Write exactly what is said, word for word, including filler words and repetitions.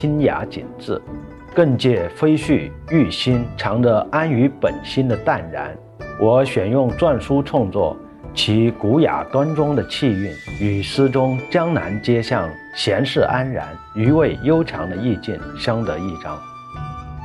清雅景致，更借飞絮玉心藏着安于本心的淡然。我选用篆书创作，其古雅端庄的气韵与诗中江南街巷闲适安然、余味悠长的意境相得益彰。